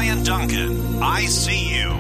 Brian Duncan, I See You.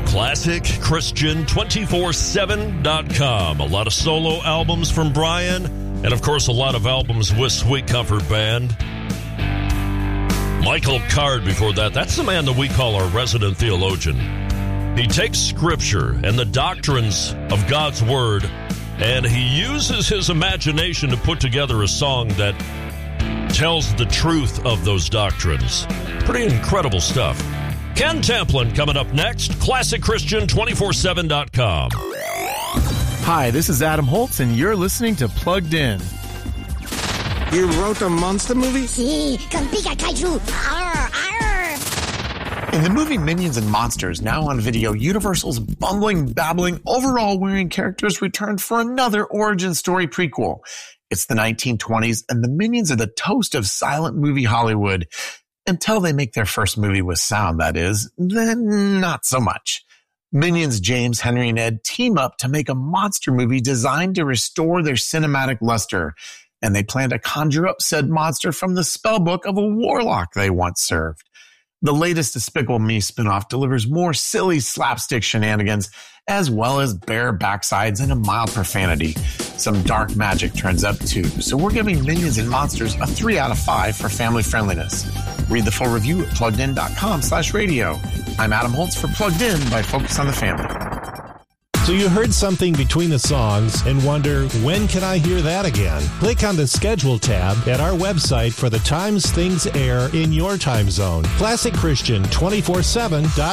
ClassicChristian247.com. A lot of solo albums from Brian, and of course a lot of albums with Sweet Comfort Band. Michael Card before that. That's the man that we call our resident theologian. He takes Scripture and the doctrines of God's Word, and he uses his imagination to put together a song that tells the truth of those doctrines. Pretty incredible stuff. Ken Tamplin coming up next. ClassicChristian247.com. Hi, this is Adam Holtz, and you're listening to Plugged In. You wrote a monster movie? Sí, con Pika Kaiju. Arr, arr. In the movie Minions and Monsters, now on video, Universal's bumbling, babbling, overall-wearing characters returned for another origin story prequel. It's the 1920s, and the Minions are the toast of silent movie Hollywood. Until they make their first movie with sound, that is. Then not so much. Minions James, Henry, and Ed team up to make a monster movie designed to restore their cinematic luster. And they plan to conjure up said monster from the spellbook of a warlock they once served. The latest Despicable Me spinoff delivers more silly slapstick shenanigans, as well as bare backsides and a mild profanity. Some dark magic turns up too, so we're giving Minions and Monsters a 3 out of 5 for family friendliness. Read the full review at pluggedin.com/radio. I'm Adam Holtz for Plugged In by Focus on the Family. So you heard something between the songs and wonder, when can I hear that again? Click on the Schedule tab at our website for the times things air in your time zone. ClassicChristian247.com.